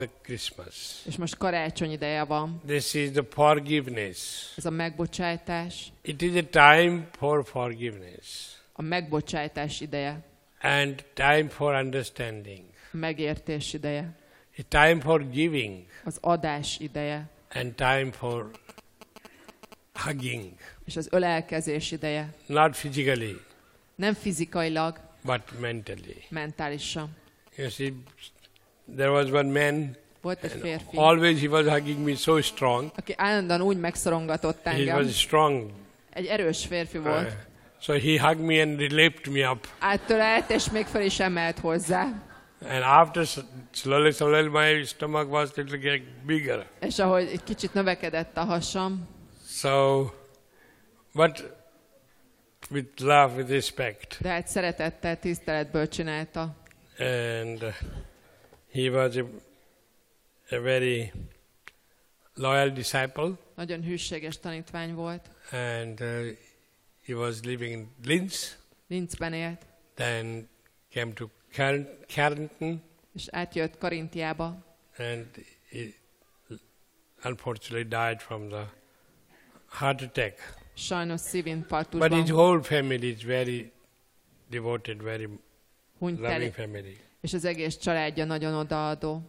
the Christmas. És most karácsony ideje van. This is the forgiveness. Ez a megbocsátás. It is a time for forgiveness. A megbocsátás ideje. And time for understanding. A megértés ideje. A time for giving. Az adás ideje. And time for hugging. És az ölelkezés ideje. Not physically. Nem fizikailag, but mentally. mentálisan. You see, there was one man, Volt egy férfi, always he was hugging me so strong. aki állandóan úgy megszorongatott He engem. was strong. Egy erős férfi volt. So he hugged me and lifted me up. Áttölelt, és még fel is emelt hozzá. And after slowly my stomach was little get bigger. És ahogy egy kicsit növekedett a hasam, So, but with love, with respect. de hát szeretettel, tiszteletből csinálta. And he was a very loyal disciple. Nagyon hűséges tanítvány volt. And he was living in Linz. Linzben élt, Then came to Kärnten. és átjött Karintiába, And he unfortunately died from the heart attack. sajnos But his szívinfarktusban whole family is very devoted, very hunyt el, loving family. és az egész családja nagyon odaadó.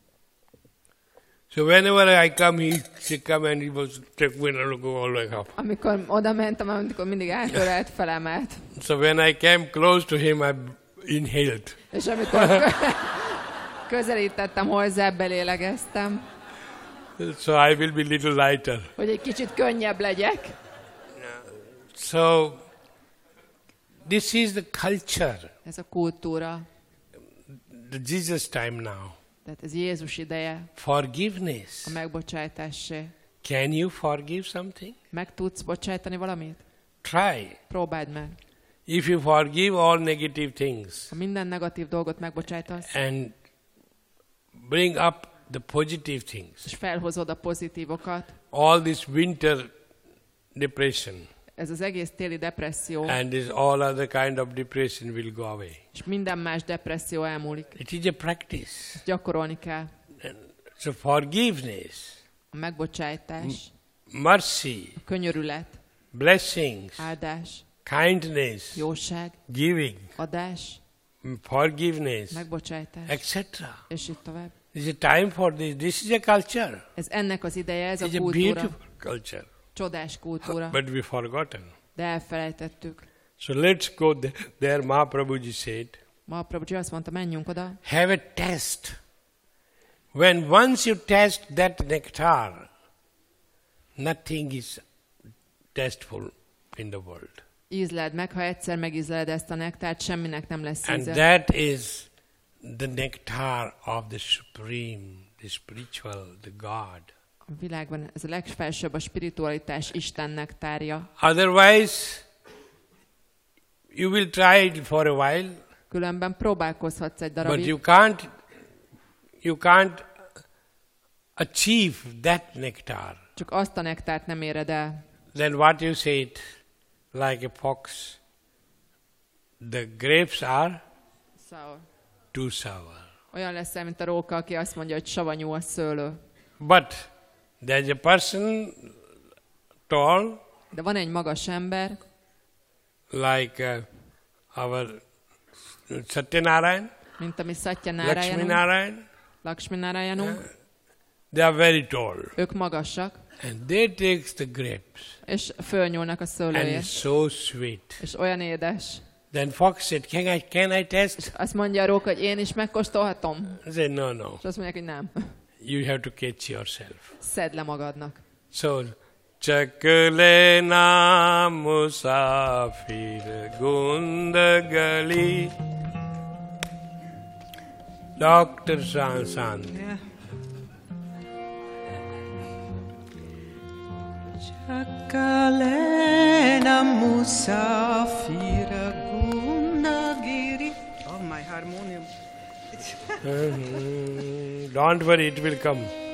So whenever I come, he come and he was take me and go all the way up. Amikor oda mentem, amikor mindig átölelt, felemelt. So when I came close to him, I inhaled. És amikor közelítettem hozzá, belélegeztem, So I will be little lighter. hogy egy kicsit könnyebb legyek. So this is the culture, Ez a kultúra. the Jesus time now. Tehát ez Jézus ideje, Forgiveness. a megbocsátásé. Can you forgive something? Meg tudsz bocsájtani valamit? Try. Próbáld meg. If you forgive all negative things Ha minden negatív dolgot megbocsájtasz, and bring up the positive things, és felhozod a pozitívokat, all this winter depression ez az egész téli depresszió, and this all other kind of depression will go away. és minden más depresszió elmúlik. It is a practice. Ezt gyakorolni kell. And so forgiveness, A megbocsájtás, mercy, a könyörület, blessings, áldás, kindness, jóság, giving, adás, forgiveness, megbocsájtás, etc. és így tovább. This is a time for this. This is a culture. Ez ennek az ideje, ez a It's a kultúra, beautiful culture. csodás kultúra, But we forgotten. de elfelejtettük. So let's go there. Mahaprabhuji said, Mahaprabhuji azt mondta, menjünk oda, have a test. When once you test that nectar, nothing is tasteful in the world. ízleld meg, ha egyszer megízleled ezt a nektárt, semminek nem lesz And íze. that is the nectar of the supreme, the spiritual, the God. A világban ez a legfelsőbb, a spiritualitás, Isten nektárja. Otherwise, you will try it for a while, Különben próbálkozhatsz egy but darabig, you can't achieve that nectar. csak azt a nektárt nem éred el. Then what you said, like a fox, the grapes are Szóval too sour. olyan leszel, mint a róka, aki azt mondja, hogy savanyú a szőlő. But there's a person tall, De van egy magas ember, like our Satyanarayan, mint a mi Lakshmi Satyanarájanunk, Narayan. Lakshminarájanunk, They are very tall. ők magasak, And they takes the grapes. és fölnyúlnak a And szőlőért, it's so sweet. és olyan édes. Then fox said, can I test? Azt mondja a róka, hogy én is megkóstolhatom? I said, no. És azt mondják, hogy nem. You have to catch yourself. Szedd le magadnak. So, Chakle na musafir gundagali. Dr. Sansan. Kalena musafira gundagiri. Oh, my harmonium. Don't worry, it will come.